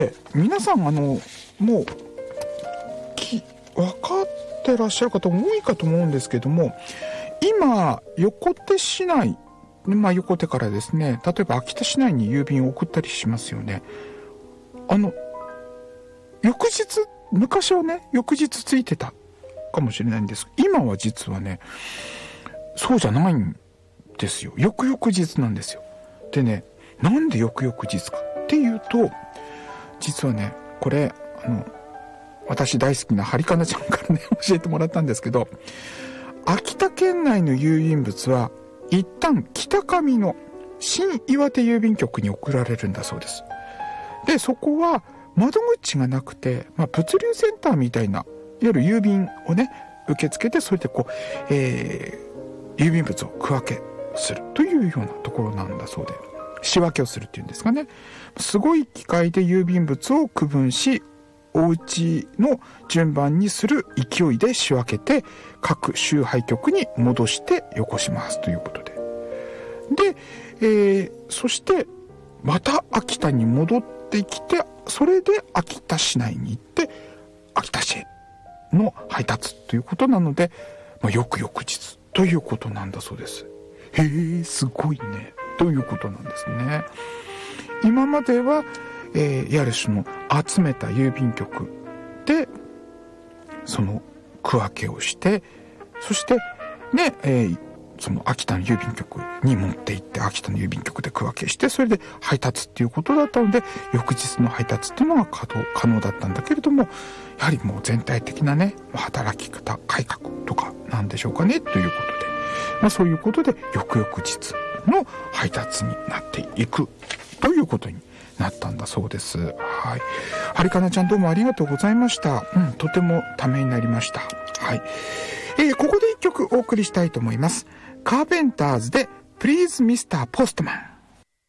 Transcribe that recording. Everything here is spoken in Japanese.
皆さんもう分かってらっしゃる方も多いかと思うんですけども、今横手市内、横手からですね、例えば秋田市内に郵便を送ったりしますよね。翌日、昔はね翌日ついてたかもしれないんです。今は実はねそうじゃないんですよ。翌々日なんですよ。でね、なんで翌々日かっていうと、実はねこれ私大好きなハリカナちゃんからね教えてもらったんですけど、秋田県内の郵便物は一旦北上の新岩手郵便局に送られるんだそうです。でそこは窓口がなくて、物流センターみたいないわゆる郵便をね受け付けて、それで郵便物を区分けするというようなところなんだそうで、仕分けをするっていうんですかね。すごい機械で郵便物を区分し、お家の順番にする勢いで仕分けて各集配局に戻してよこしますということで、そしてまた秋田に戻ってきて、それで秋田市内に行って秋田市への配達ということなので、翌々日ということなんだそうです。へえ、すごいねということなんですね。今までは、いわゆるその集めた郵便局でその区分けをして、そしてね、その秋田の郵便局に持って行って、秋田の郵便局で区分けして、それで配達っていうことだったので、翌日の配達っていうのは可能だったんだけれども、やはりもう全体的なね働き方改革とかなんでしょうかねということで、そういうことで翌々日の配達になっていくということになったんだそうです。はい。はりかなちゃんどうもありがとうございました。とてもためになりました。はい。ここで一曲お送りしたいと思います。カーペンターズで Please Mr. Postman。